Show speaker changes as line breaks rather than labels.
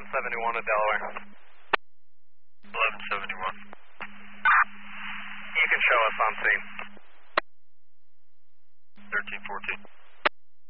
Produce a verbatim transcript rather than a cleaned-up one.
seventy-one at Delaware.
eleven seventy-one.
You can show us on scene.
thirteen fourteen.